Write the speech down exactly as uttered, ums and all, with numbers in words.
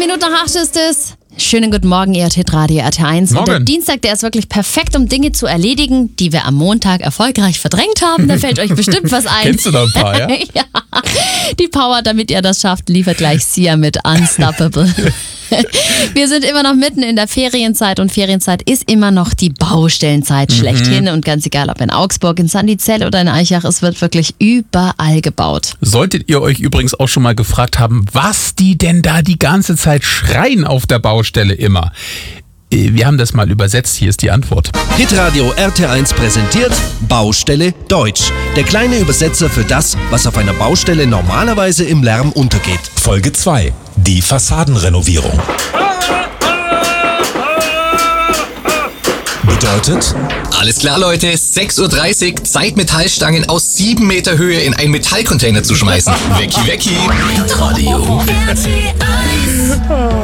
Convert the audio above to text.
Minuten nach acht ist es. Schönen guten Morgen, ihr Hit Radio R T eins. Morgen. Und der Dienstag, der ist wirklich perfekt, um Dinge zu erledigen, die wir am Montag erfolgreich verdrängt haben. Da fällt euch bestimmt was ein. Kennst du da ein paar, ja? Ja. Die Power, damit ihr das schafft, liefert gleich Sia mit Unstoppable. Wir sind immer noch mitten in der Ferienzeit und Ferienzeit ist immer noch die Baustellenzeit Mhm. schlechthin. Und ganz egal, ob in Augsburg, in Sandizell oder in Eichach, es wird wirklich überall gebaut. Solltet ihr euch übrigens auch schon mal gefragt haben, was die denn da die ganze Zeit schreien auf der Baustelle immer? Wir haben das mal übersetzt, hier ist die Antwort. Hitradio R T eins präsentiert Baustelle Deutsch. Der kleine Übersetzer für das, was auf einer Baustelle normalerweise im Lärm untergeht. Folge zwei. Die Fassadenrenovierung. Bedeutet, Alles klar, Leute. sechs Uhr dreißig. Zeit, Metallstangen aus sieben Meter Höhe in einen Metallcontainer zu schmeißen. Wecki, wecki. Radio.